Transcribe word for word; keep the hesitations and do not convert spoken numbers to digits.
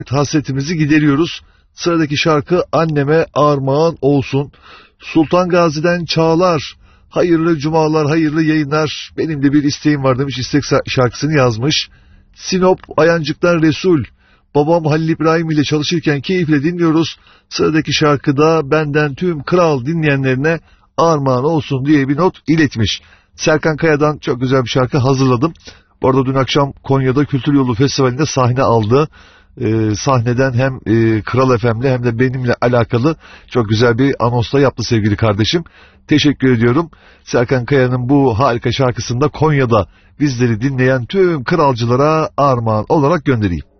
hasretimizi gideriyoruz. Sıradaki şarkı anneme armağan olsun. Sultan Gazi'den Çağlar. Hayırlı cumalar, hayırlı yayınlar. Benim de bir isteğim var demiş. İstek şarkısını yazmış. Sinop Ayancık'tan Resul. Babam Halil İbrahim ile çalışırken keyifle dinliyoruz. Sıradaki şarkıda benden tüm kral dinleyenlerine armağan olsun diye bir not iletmiş. Serkan Kaya'dan çok güzel bir şarkı hazırladım. Bu arada dün akşam Konya'da Kültür Yolu Festivali'nde sahne aldı. Ee, sahneden hem e, Kral F M'le hem de benimle alakalı çok güzel bir anonsla yaptı sevgili kardeşim. Teşekkür ediyorum. Serkan Kaya'nın bu harika şarkısını da Konya'da bizleri dinleyen tüm kralcılara armağan olarak göndereyim.